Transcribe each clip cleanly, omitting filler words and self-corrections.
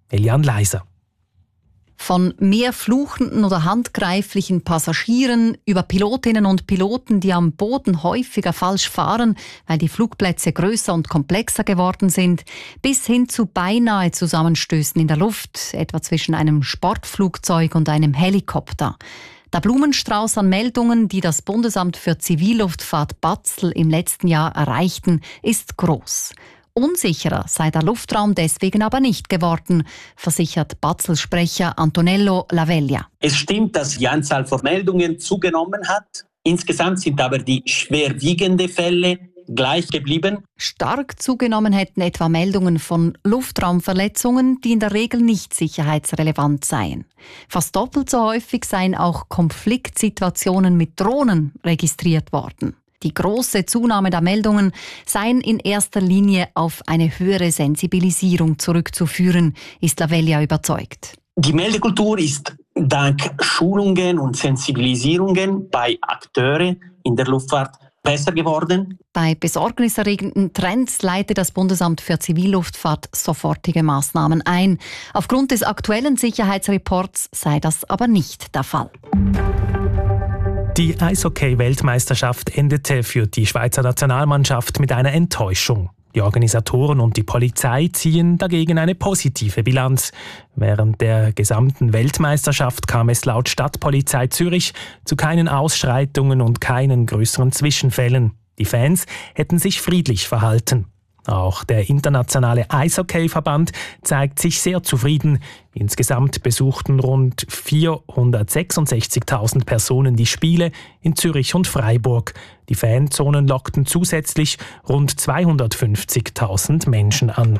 Eliane Leiser. Von mehr fluchenden oder handgreiflichen Passagieren über Pilotinnen und Piloten, die am Boden häufiger falsch fahren, weil die Flugplätze größer und komplexer geworden sind, bis hin zu beinahe Zusammenstößen in der Luft, etwa zwischen einem Sportflugzeug und einem Helikopter. Der Blumenstrauß an Meldungen, die das Bundesamt für Zivilluftfahrt BAZL im letzten Jahr erreichten, ist groß. Unsicherer sei der Luftraum deswegen aber nicht geworden, versichert BAZL-Sprecher Antonello Laveglia. Es stimmt, dass die Anzahl von Meldungen zugenommen hat. Insgesamt sind aber die schwerwiegenden Fälle gleich geblieben. Stark zugenommen hätten etwa Meldungen von Luftraumverletzungen, die in der Regel nicht sicherheitsrelevant seien. Fast doppelt so häufig seien auch Konfliktsituationen mit Drohnen registriert worden. Die große Zunahme der Meldungen seien in erster Linie auf eine höhere Sensibilisierung zurückzuführen, ist Laveglia überzeugt. Die Meldekultur ist dank Schulungen und Sensibilisierungen bei Akteuren in der Luftfahrt besser geworden. Bei besorgniserregenden Trends leitet das Bundesamt für Zivilluftfahrt sofortige Maßnahmen ein. Aufgrund des aktuellen Sicherheitsreports sei das aber nicht der Fall. Die Eishockey-Weltmeisterschaft endete für die Schweizer Nationalmannschaft mit einer Enttäuschung. Die Organisatoren und die Polizei ziehen dagegen eine positive Bilanz. Während der gesamten Weltmeisterschaft kam es laut Stadtpolizei Zürich zu keinen Ausschreitungen und keinen größeren Zwischenfällen. Die Fans hätten sich friedlich verhalten. Auch der internationale Eishockey-Verband zeigt sich sehr zufrieden. Insgesamt besuchten rund 466.000 Personen die Spiele in Zürich und Freiburg. Die Fanzonen lockten zusätzlich rund 250.000 Menschen an.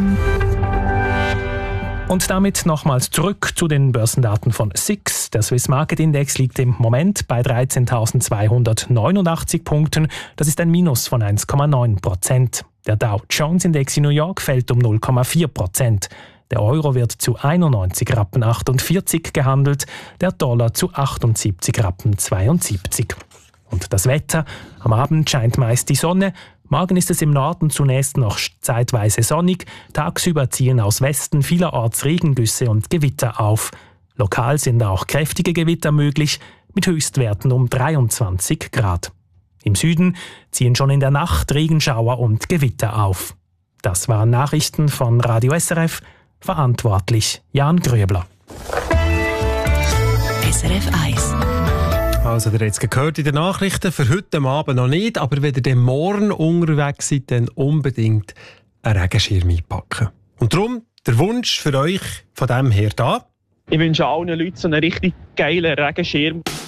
Und damit nochmals zurück zu den Börsendaten von SIX. Der Swiss Market Index liegt im Moment bei 13.289 Punkten. Das ist ein Minus von 1,9%. Der Dow Jones Index in New York fällt um 0,4%. Der Euro wird zu 91,48 Rappen gehandelt, der Dollar zu 78,72 Rappen. Und das Wetter? Am Abend scheint meist die Sonne. Morgen ist es im Norden zunächst noch zeitweise sonnig. Tagsüber ziehen aus Westen vielerorts Regengüsse und Gewitter auf. Lokal sind auch kräftige Gewitter möglich, mit Höchstwerten um 23 Grad. Im Süden ziehen schon in der Nacht Regenschauer und Gewitter auf. Das waren Nachrichten von Radio SRF. Verantwortlich Jan Gröbler. SRF 1. Also, ihr habt jetzt gehört in den Nachrichten, für heute Abend noch nicht, aber wenn ihr dann morgen unterwegs seid, dann unbedingt einen Regenschirm einpacken. Und darum der Wunsch für euch von dem her da. Ich wünsche allen Leuten so einen richtig geilen Regenschirm.